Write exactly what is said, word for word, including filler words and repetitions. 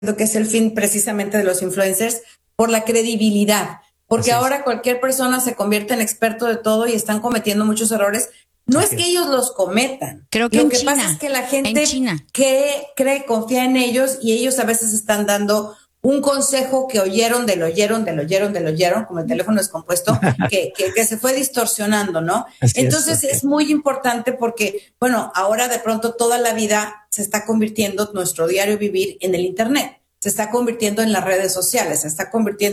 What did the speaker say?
lo que es el fin precisamente de los influencers, por la credibilidad. Porque ahora cualquier persona se convierte en experto de todo y están cometiendo muchos errores. No es que ellos los cometan. Creo que Lo en que China, pasa es que la gente en China. que cree, confía en ellos y ellos a veces están dando un consejo que oyeron, del oyeron, del oyeron, del oyeron, como el teléfono descompuesto, que, que, que se fue distorsionando, ¿no? Así Entonces es, okay. es muy importante porque, bueno, ahora de pronto toda la vida se está convirtiendo nuestro diario vivir en el Internet, se está convirtiendo en las redes sociales, se está convirtiendo